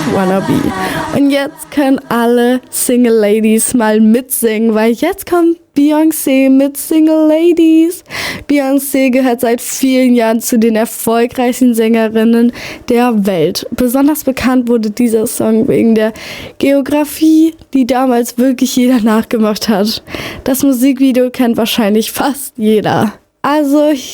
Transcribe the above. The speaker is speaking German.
Wannabe. Und jetzt können alle Single Ladies mal mitsingen, weil jetzt kommt Beyoncé mit Single Ladies. Beyoncé gehört seit vielen Jahren zu den erfolgreichsten Sängerinnen der Welt. Besonders bekannt wurde dieser Song wegen der Choreografie, die damals wirklich jeder nachgemacht hat. Das Musikvideo kennt wahrscheinlich fast jeder. Also